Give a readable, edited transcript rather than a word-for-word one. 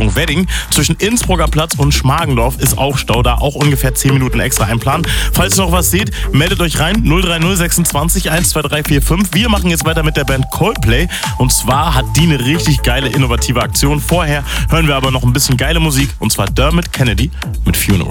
Richtung Wedding. Zwischen Innsbrucker Platz und Schmargendorf ist auch Stau, da auch ungefähr 10 Minuten extra einplanen. Falls ihr noch was seht, meldet euch rein, 030 26 12345. Wir machen jetzt weiter mit der Band Coldplay und zwar hat die eine richtig geile, innovative Aktion. Vorher hören wir aber noch ein bisschen geile Musik und zwar Dermot Kennedy mit Funeral.